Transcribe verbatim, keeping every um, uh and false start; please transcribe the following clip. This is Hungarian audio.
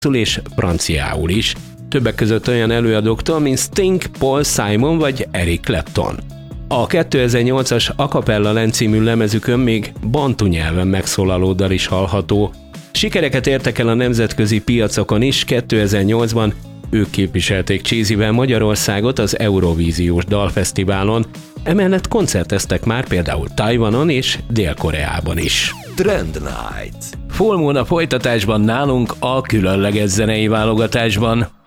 és franciául is, többek között olyan előadóktól, mint Sting, Paul Simon vagy Eric Clapton. A kétezer-nyolcas A Cappella Land című lemezükön még bantu nyelven megszólaló dal is hallható. Sikereket értek el a nemzetközi piacokon is, kétezer-nyolcban ők képviselték Cheesyvel Magyarországot az Eurovíziós Dalfesztiválon, emellett koncerteztek már például Tajvanon és Dél-Koreában is. Trend Night. Full Moon a folytatásban nálunk a különleges zenei válogatásban.